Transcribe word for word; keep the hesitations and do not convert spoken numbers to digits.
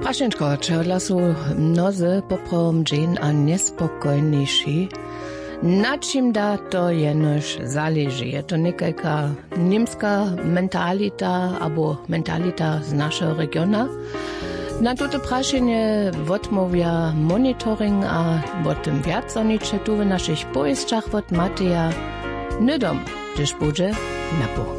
Prašenčko, čehodla sú mnoze poprom džen a nespokojnejší. Na čím dá to jenož záleží. Je to nekajka nimská mentalita alebo mentalita z našeho regiona. Na toto prašenie odmówia monitoring a o tym viaconiče tu v našich pojezdčach od Mateja Nydom, gdyż bude na po.